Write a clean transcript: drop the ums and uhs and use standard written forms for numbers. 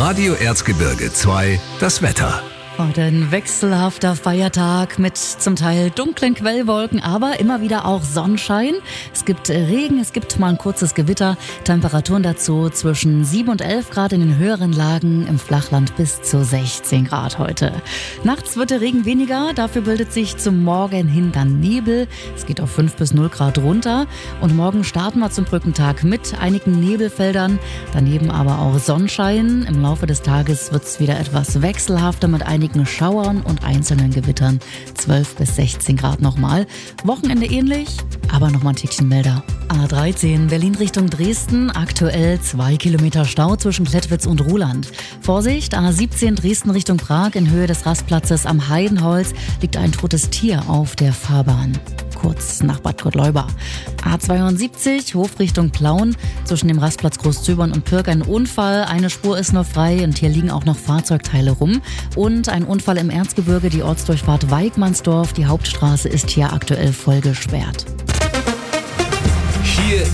Radio Erzgebirge 2, das Wetter. Heute ein wechselhafter Feiertag mit zum Teil dunklen Quellwolken, aber immer wieder auch Sonnenschein. Es gibt Regen, es gibt mal ein kurzes Gewitter. Temperaturen dazu zwischen 7 und 11 Grad in den höheren Lagen, im Flachland bis zu 16 Grad heute. Nachts wird der Regen weniger, dafür bildet sich zum Morgen hin dann Nebel. Es geht auf 5 bis 0 Grad runter. Und morgen starten wir zum Brückentag mit einigen Nebelfeldern, daneben aber auch Sonnenschein. Im Laufe des Tages wird es wieder etwas wechselhafter mit einigen Schauern und einzelnen Gewittern. 12 bis 16 Grad nochmal. Wochenende ähnlich, aber nochmal ein Tickchen milder. A13 Berlin Richtung Dresden. Aktuell 2 Kilometer Stau zwischen Klettwitz und Ruhland. Vorsicht, A17 Dresden Richtung Prag. In Höhe des Rastplatzes am Heidenholz liegt ein totes Tier auf der Fahrbahn. Kurz nach Bad Gottleuba. A72 Hof Richtung Plauen. Zwischen dem Rastplatz Großzöbern und Pirk ein Unfall. Eine Spur ist nur frei und hier liegen auch noch Fahrzeugteile rum. Und ein Unfall im Erzgebirge, die Ortsdurchfahrt Weigmannsdorf. Die Hauptstraße ist hier aktuell voll gesperrt. Hier